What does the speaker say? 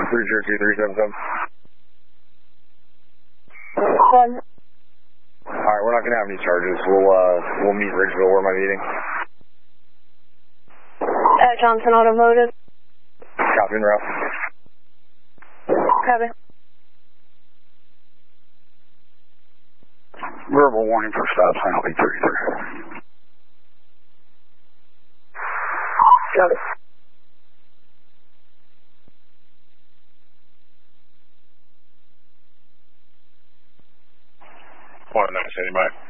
302-377. Alright, we're not going to have any charges. We'll meet Ridgeville. Where am I meeting? At Johnson Automotive. Copy and route. Copy. Verbal warning for stop sign, I'll be 33. Copy. One nice, anybody?